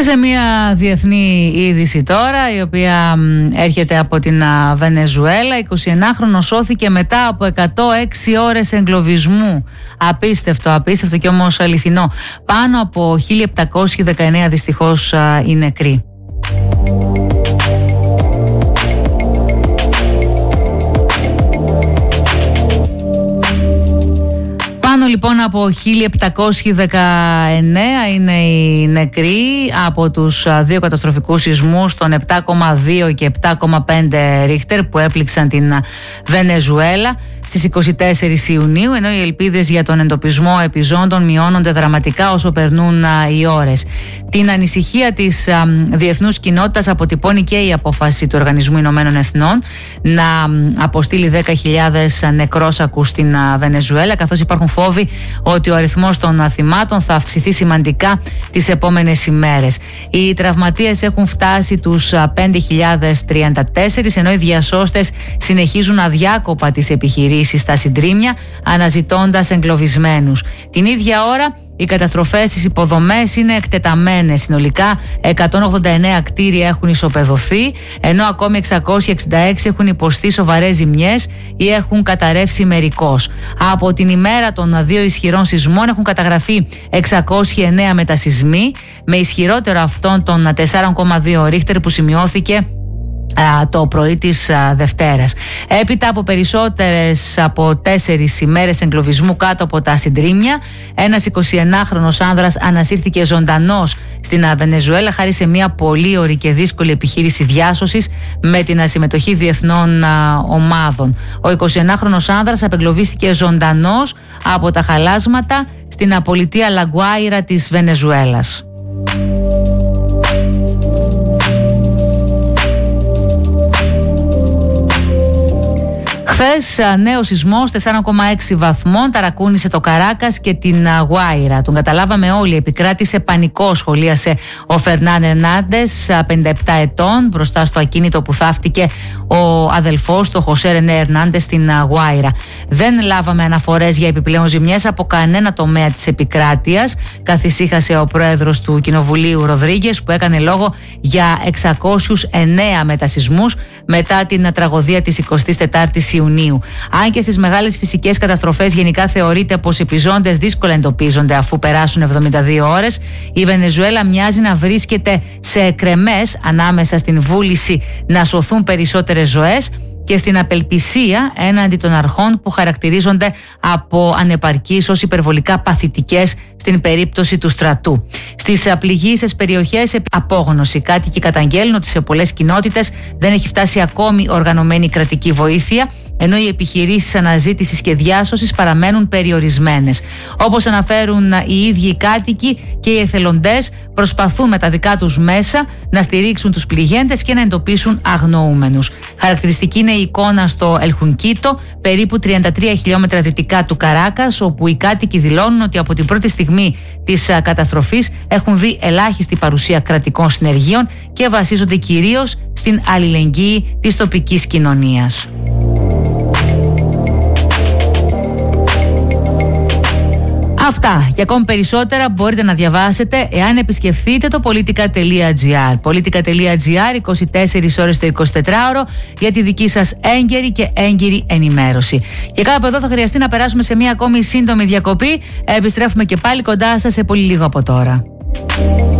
Και σε μια διεθνή είδηση τώρα, η οποία έρχεται από την Βενεζουέλα, 29χρονος σώθηκε μετά από 106 ώρες εγκλωβισμού. Απίστευτο και όμως αληθινό. Πάνω από 1719 δυστυχώς οι νεκροί. Πάνω λοιπόν από 1719 είναι οι νεκροί από τους δύο καταστροφικούς σεισμούς των 7,2 και 7,5 ρίχτερ που έπληξαν την Βενεζουέλα στις 24 Ιουνίου, ενώ οι ελπίδες για τον εντοπισμό επιζώντων μειώνονται δραματικά όσο περνούν οι ώρες. Την ανησυχία της διεθνούς κοινότητας αποτυπώνει και η απόφαση του Οργανισμού Ηνωμένων Εθνών να αποστείλει 10.000 νεκρόσακους στην Βενεζουέλα, καθώς υπάρχουν φόβοι ότι ο αριθμός των θυμάτων θα αυξηθεί σημαντικά τις επόμενες ημέρες. Οι τραυματίες έχουν φτάσει τους 5.034, ενώ οι διασώστες συνεχίζουν αδιάκοπα τις επιχειρήσεις στα συντρίμμια, αναζητώντας εγκλωβισμένους. Την ίδια ώρα, οι καταστροφές στις υποδομές είναι εκτεταμένες. Συνολικά 189 κτίρια έχουν ισοπεδωθεί, ενώ ακόμη 666 έχουν υποστεί σοβαρές ζημιές ή έχουν καταρρεύσει μερικώς. Από την ημέρα των δύο ισχυρών σεισμών έχουν καταγραφεί 609 μετασεισμοί, με ισχυρότερο αυτόν των 4,2 ρίχτερ που σημειώθηκε το πρωί της Δευτέρας. Έπειτα από περισσότερες από 4 ημέρες εγκλωβισμού κάτω από τα συντρίμμια, ένας 29χρονος άνδρας ανασύρθηκε ζωντανός στην Βενεζουέλα χάρη σε μια πολύ ωρή και δύσκολη επιχείρηση διάσωσης με την συμμετοχή διεθνών ομάδων. Ο 29χρονος άνδρας απεγκλωβίστηκε ζωντανός από τα χαλάσματα στην πολιτεία Λαγκουάιρα της Βενεζουέλας. Χθες νέος σεισμός 4,6 βαθμών ταρακούνησε το Καράκας και την Γουάιρα. Τον καταλάβαμε όλοι, επικράτησε πανικό, σχολίασε ο Φερνάν Ερνάντες, 57 ετών, μπροστά στο ακίνητο που θαύτηκε ο αδελφός του, Χωσέ Ρενέ Ερνάντες, στην Γουάιρα. Δεν λάβαμε αναφορές για επιπλέον ζημιές από κανένα τομέα της επικράτειας, καθησύχασε ο πρόεδρος του Κοινοβουλίου Ροδρίγκες, που έκανε λόγο για 609 μετασεισμούς μετά την τραγωδία της 24ης Ιουνίου. Αν και στις μεγάλες φυσικές καταστροφές γενικά θεωρείται πως οι επιζώντες δύσκολα εντοπίζονται αφού περάσουν 72 ώρες, η Βενεζουέλα μοιάζει να βρίσκεται σε εκρεμές ανάμεσα στην βούληση να σωθούν περισσότερες ζωές και στην απελπισία έναντι των αρχών που χαρακτηρίζονται από ανεπαρκείς ως υπερβολικά παθητικές στην περίπτωση του στρατού. Στις πληγείσες περιοχές απόγνωση. Κάτοικοι καταγγέλνουν ότι σε πολλές κοινότητες δεν έχει φτάσει ακόμη οργανωμένη κρατική βοήθεια, ενώ οι επιχειρήσεις αναζήτησης και διάσωσης παραμένουν περιορισμένες. Όπως αναφέρουν οι ίδιοι οι κάτοικοι, και οι εθελοντές προσπαθούν με τα δικά τους μέσα να στηρίξουν τους πληγέντες και να εντοπίσουν αγνοούμενους. Χαρακτηριστική είναι η εικόνα στο Ελχουνκίτο, περίπου 33 χιλιόμετρα δυτικά του Καράκας, όπου οι κάτοικοι δηλώνουν ότι από την πρώτη στιγμή της καταστροφής έχουν δει ελάχιστη παρουσία κρατικών συνεργείων και βασίζονται κυρίως στην αλληλεγγύη της τοπικής κοινωνίας. Αυτά και ακόμη περισσότερα μπορείτε να διαβάσετε εάν επισκεφθείτε το politica.gr. Politica.gr, 24 ώρες το 24ωρο για τη δική σας έγκαιρη και έγκυρη ενημέρωση. Και κάπου εδώ θα χρειαστεί να περάσουμε σε μια ακόμη σύντομη διακοπή. Επιστρέφουμε και πάλι κοντά σας σε πολύ λίγο από τώρα.